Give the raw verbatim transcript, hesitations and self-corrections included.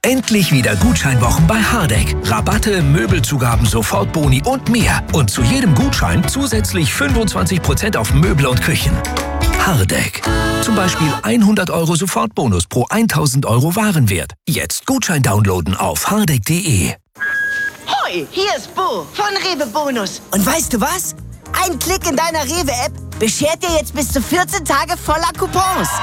Endlich wieder Gutscheinwochen bei Hardegg. Rabatte, Möbelzugaben, Sofortboni und mehr. Und zu jedem Gutschein zusätzlich fünfundzwanzig Prozent auf Möbel und Küchen. Hardegg. Zum Beispiel hundert Euro Sofortbonus pro tausend Euro Warenwert. Jetzt Gutschein downloaden auf hardegg punkt de. Hoi, hier ist Bo von Rewe Bonus. Und weißt du was? Ein Klick in deiner Rewe-App beschert dir jetzt bis zu vierzehn Tage voller Coupons.